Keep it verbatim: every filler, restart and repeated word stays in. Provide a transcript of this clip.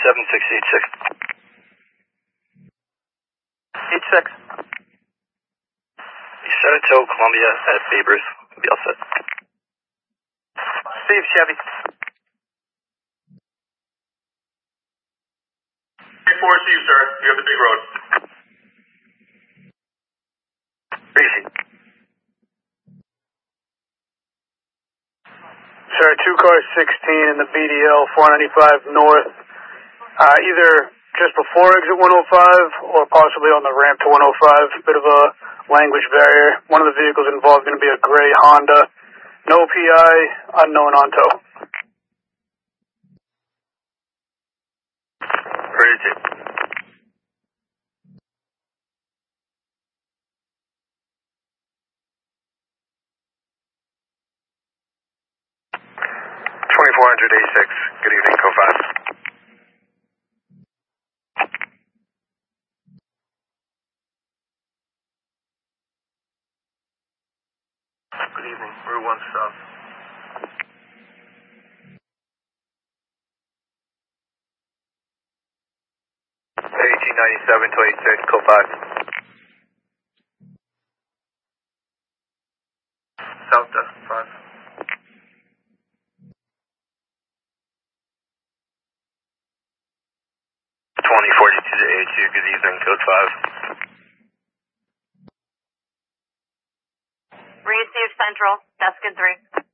seven six eight six. eight six. You set it to Columbia at Babers. We'll be all set. Steve, Chevy. three four, see you, sir. You have the big road. Easy. Sir, two car sixteen in the B D L four ninety-five north, uh, either just before exit one oh five or possibly on the ramp to one oh five. Bit of a language barrier. One of the vehicles involved going to be a gray Honda. No P I, unknown on tow. Ready to. twenty-four hundred A six. Good evening, code five. Good evening. Route one south. eighteen ninety-seven to eighty-six, code five. South desk five. twenty forty-two to eighty-two, good evening, code five. Receive Central, desk in three.